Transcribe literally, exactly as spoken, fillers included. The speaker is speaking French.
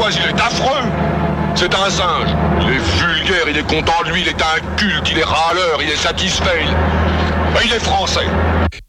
Bourgeois, il est affreux. C'est un singe. Il est vulgaire, il est content de lui, il est inculte, il est râleur, il est satisfait. Il, il est français.